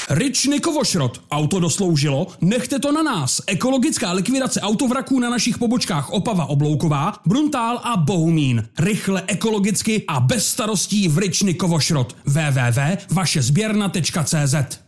Rycznikovošrot. Auto dosloužilo? Nechte to na nás. Ekologická likvidace autovraků na našich pobočkách Opava Oblouková, Bruntál a Bohumín. Rychle, ekologicky a bez starostí v Rycznikovošrot. www.vašezběrna.cz